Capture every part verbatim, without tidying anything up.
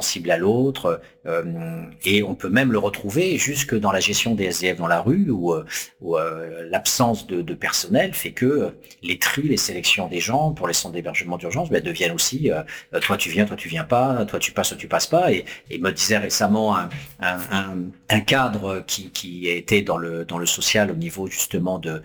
sensible à l'autre, euh, et on peut même le retrouver jusque dans la gestion des S D F dans la rue, où, où euh, l'absence de, de personnel fait que les tri, les sélections des gens pour les centres d'hébergement d'urgence ben, deviennent aussi euh, toi tu viens, toi tu viens pas, toi tu passes, toi tu passes pas. Et, et me disait récemment un, un, un, un cadre qui, qui était dans le dans le social au niveau justement de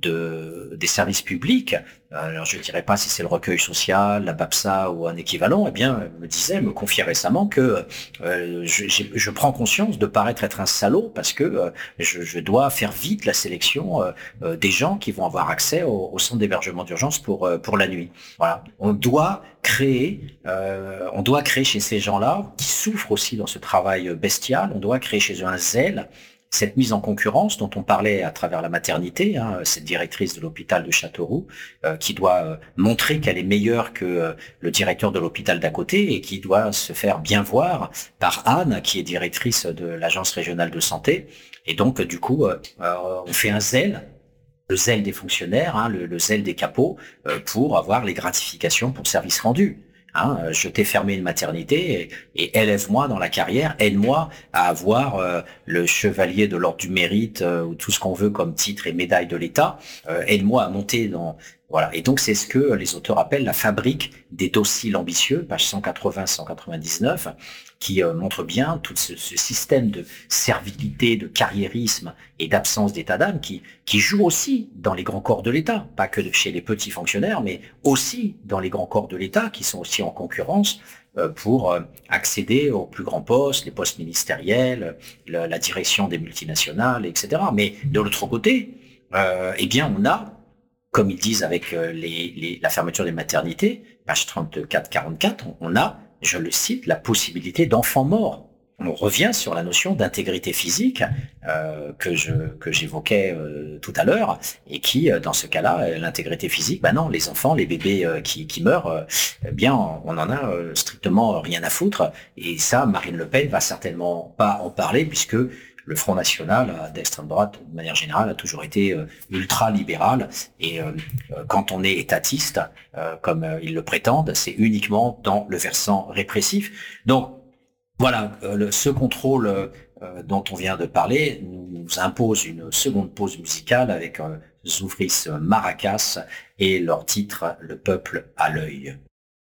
de des services publics. Alors je ne dirais pas si c'est le recueil social, la BAPSA ou un équivalent. Eh bien, me disait, me confiait récemment que euh, je, je prends conscience de paraître être un salaud parce que euh, je, je dois faire vite la sélection euh, des gens qui vont avoir accès au, au centre d'hébergement d'urgence pour euh, pour la nuit. Voilà, on doit créer, euh, on doit créer chez ces gens-là qui souffrent aussi dans ce travail bestial. On doit créer chez eux un zèle. Cette mise en concurrence dont on parlait à travers la maternité, hein, cette directrice de l'hôpital de Châteauroux, euh, qui doit euh, montrer qu'elle est meilleure que euh, le directeur de l'hôpital d'à côté et qui doit se faire bien voir par Anne, qui est directrice de l'agence régionale de santé. Et donc, du coup, euh, on fait un zèle, le zèle des fonctionnaires, hein, le, le zèle des capots, euh, pour avoir les gratifications pour service rendu. Hein, je t'ai fermé une maternité et, et élève-moi dans la carrière, aide-moi à avoir euh, le chevalier de l'ordre du mérite euh, ou tout ce qu'on veut comme titre et médaille de l'État, euh, aide-moi à monter dans... Voilà. Et donc c'est ce que les auteurs appellent la fabrique des dociles ambitieux, page cent quatre-vingts à cent quatre-vingt-dix-neuf, qui euh, montre bien tout ce, ce système de servilité, de carriérisme et d'absence d'état d'âme qui, qui joue aussi dans les grands corps de l'État, pas que chez les petits fonctionnaires, mais aussi dans les grands corps de l'État qui sont aussi en concurrence euh, pour euh, accéder aux plus grands postes, les postes ministériels, la, la direction des multinationales, et cetera. Mais de l'autre côté, euh, eh bien, on a, comme ils disent avec euh, les, les, la fermeture des maternités, page trente-quatre quarante-quatre, on a, je le cite, la possibilité d'enfants morts. On revient sur la notion d'intégrité physique euh, que je que j'évoquais euh, tout à l'heure et qui, euh, dans ce cas-là, euh, l'intégrité physique, ben non, les enfants, les bébés euh, qui, qui meurent, euh, eh bien, on en a euh, strictement rien à foutre. Et ça, Marine Le Pen va certainement pas en parler puisque le Front National d'extrême droite, de manière générale, a toujours été euh, ultra-libéral. Et euh, quand on est étatiste, euh, comme euh, ils le prétendent, c'est uniquement dans le versant répressif. Donc, voilà, euh, le, ce contrôle euh, dont on vient de parler nous impose une seconde pause musicale avec euh, Zoufris Maracas et leur titre « Le peuple à l'œil ».